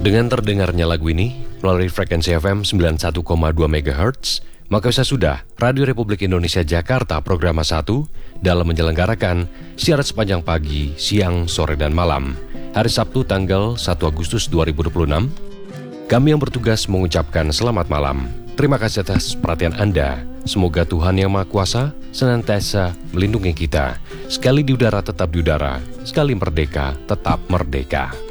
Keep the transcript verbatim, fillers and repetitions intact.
Dengan terdengarnya lagu ini melalui frekuensi F M sembilan puluh satu koma dua megahertz, maka bisa sudah Radio Republik Indonesia Jakarta Programa satu dalam menyelenggarakan siaran sepanjang pagi, siang, sore, dan malam. Hari Sabtu tanggal satu Agustus dua ribu dua puluh enam, kami yang bertugas mengucapkan selamat malam. Terima kasih atas perhatian Anda. Semoga Tuhan Yang Maha Kuasa senantiasa melindungi kita. Sekali di udara tetap di udara, sekali merdeka tetap merdeka.